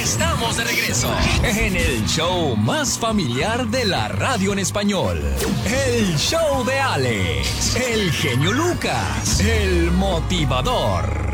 Estamos de regreso en el show más familiar de la radio en español. El show de Alex, el genio Lucas, el motivador.